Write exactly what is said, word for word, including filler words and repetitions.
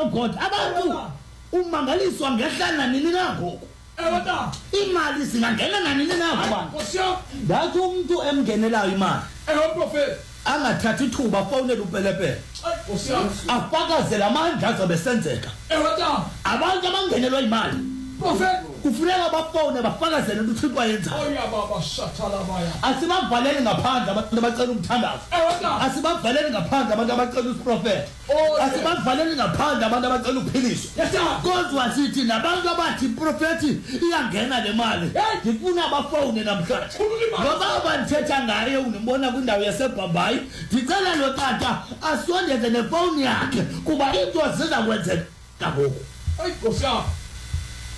of God abantu umangaliswa ngehlala nini na ngoku ewata imali singangena nanini na abantu Nkosi ndathi umuntu emngenelayo imali eho prophet angathathi ithuba afonele upelepele Nkosi afakazela amandla azobe senzeka ewata abantu abangenelwa imali prophet kufuneka bafone bafakazele ukuthi uThixo ayenza oya baba shathala baya asibavaleli ngaphandle abantu abacela umthandazo ewata asibavaleli ngaphandle abantu abacela usiprofeta asibavaleli ngaphandle abantu abacela uphiliswa kodwa sithi nabantu abathi iprofeti iyangena le mali ngifuna abafone namhlanje ngoba abanthetha ngaye unibona kwindawo yaseBhambayi ndicela lo tata asondeze nefoni yakhe kuba into ziza kwenzeka ngoku Nkosi